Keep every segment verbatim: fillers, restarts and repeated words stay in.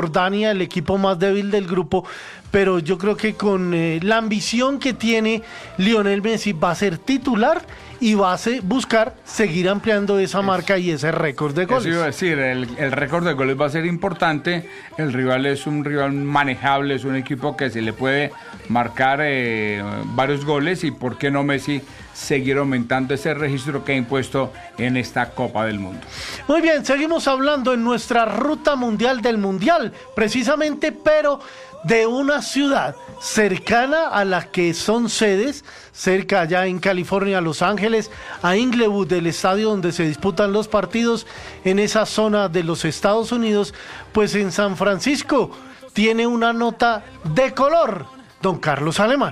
Jordania, el equipo más débil del grupo, pero yo creo que con eh, la ambición que tiene Lionel Messi va a ser titular y va a se, buscar seguir ampliando esa marca y ese récord de goles. Eso iba a decir, el, el récord de goles va a ser importante, el rival es un rival manejable, es un equipo que se le puede marcar eh, varios goles y por qué no Messi seguir aumentando ese registro que ha impuesto en esta Copa del Mundo. Muy bien, seguimos hablando en nuestra ruta mundial del mundial, precisamente, pero de una ciudad cercana a la que son sedes, cerca allá en California, Los Ángeles, a Inglewood, el estadio donde se disputan los partidos en esa zona de los Estados Unidos, pues en San Francisco tiene una nota de color, don Carlos Alemán.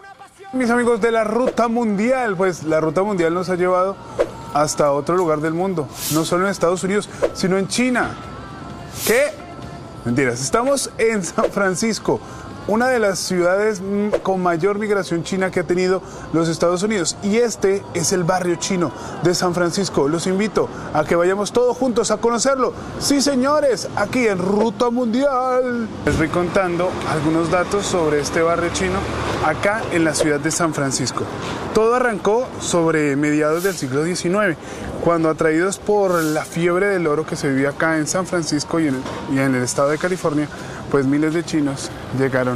Mis amigos de la Ruta Mundial, pues la Ruta Mundial nos ha llevado hasta otro lugar del mundo, no solo en Estados Unidos, sino en China. ¿Qué? Mentiras, estamos en San Francisco, una de las ciudades con mayor migración china que ha tenido los Estados Unidos. Y este es el barrio chino de San Francisco. Los invito a que vayamos todos juntos a conocerlo. Sí, señores, aquí en Ruta Mundial. Les voy contando algunos datos sobre este barrio chino acá en la ciudad de San Francisco. Todo arrancó sobre mediados del siglo diecinueve, cuando atraídos por la fiebre del oro que se vivía acá en San Francisco y en el, y en el estado de California, pues miles de chinos llegaron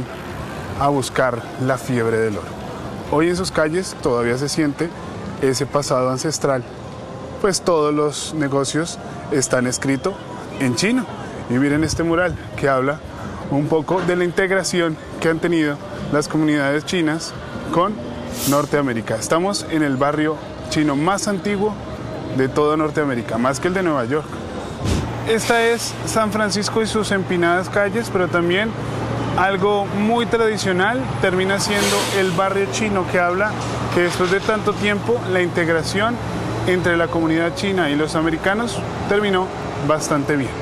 a buscar la fiebre del oro. Hoy en sus calles todavía se siente ese pasado ancestral, pues todos los negocios están escritos en chino. Y miren este mural que habla un poco de la integración que han tenido las comunidades chinas con Norteamérica. Estamos en el barrio chino más antiguo de toda Norteamérica, más que el de Nueva York. Esta es San Francisco y sus empinadas calles, pero también algo muy tradicional termina siendo el barrio chino, que habla que después de tanto tiempo la integración entre la comunidad china y los americanos terminó bastante bien.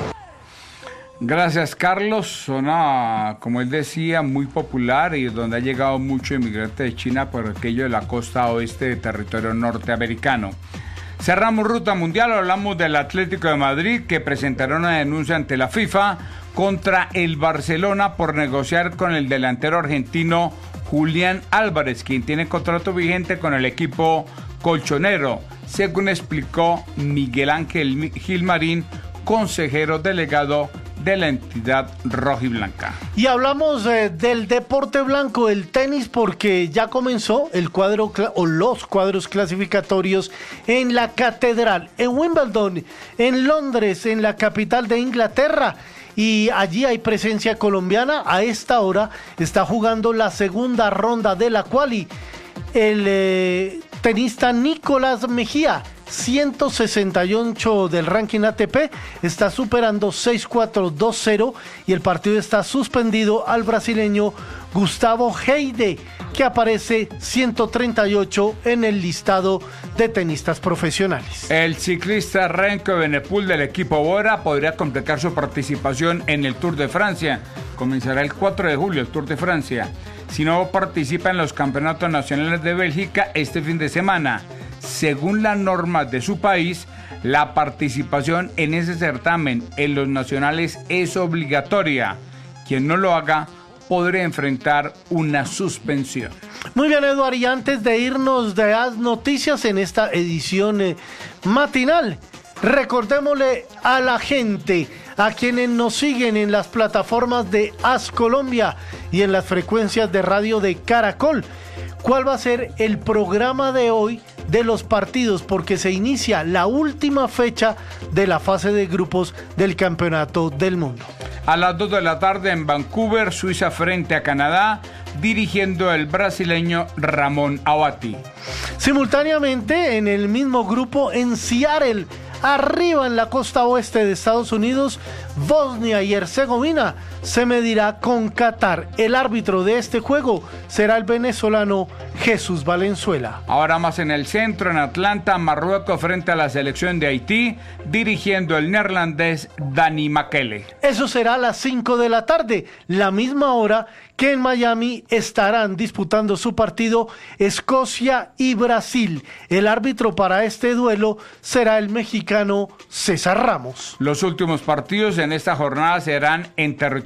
Gracias, Carlos. Zona, como él decía, muy popular y donde ha llegado mucho inmigrante de China por aquello de la costa oeste de territorio norteamericano. Cerramos Ruta Mundial, hablamos del Atlético de Madrid, que presentará una denuncia ante la FIFA contra el Barcelona por negociar con el delantero argentino Julián Álvarez, quien tiene contrato vigente con el equipo colchonero, según explicó Miguel Ángel Gilmarín, consejero delegado de la entidad rojiblanca. Y hablamos eh, del deporte blanco, el tenis, porque ya comenzó el cuadro o los cuadros clasificatorios en la Catedral, en Wimbledon, en Londres, en la capital de Inglaterra. Y allí hay presencia colombiana. A esta hora está jugando la segunda ronda de la quali el eh, tenista Nicolás Mejía, ciento sesenta y ocho del ranking A T P, está superando seis cuatro dos cero y el partido está suspendido al brasileño Gustavo Heide, que aparece ciento treinta y ocho en el listado de tenistas profesionales. El ciclista Renko Evenepoel del equipo Bora podría complicar su participación en el Tour de Francia. Comenzará el cuatro de julio el Tour de Francia. Si no participa en los campeonatos nacionales de Bélgica este fin de semana. Según las normas de su país, la participación en ese certamen en los nacionales es obligatoria. Quien no lo haga podría enfrentar una suspensión. Muy bien, Eduardo, y antes de irnos de las noticias en esta edición eh, matinal, recordémosle a la gente, a quienes nos siguen en las plataformas de As Colombia y en las frecuencias de radio de Caracol, cuál va a ser el programa de hoy de los partidos, porque se inicia la última fecha de la fase de grupos del Campeonato del Mundo. A las dos de la tarde en Vancouver, Suiza frente a Canadá, dirigiendo el brasileño Ramón Abati. Simultáneamente, en el mismo grupo, en Seattle, arriba en la costa oeste de Estados Unidos, Bosnia y Herzegovina se medirá con Qatar. El árbitro de este juego será el venezolano Jesús Valenzuela. Ahora más en el centro, en Atlanta, Marruecos frente a la selección de Haití, dirigiendo el neerlandés Dani Makele. Eso será a las cinco de la tarde, la misma hora que en Miami estarán disputando su partido Escocia y Brasil. El árbitro para este duelo será el mexicano César Ramos. Los últimos partidos en esta jornada serán en territorio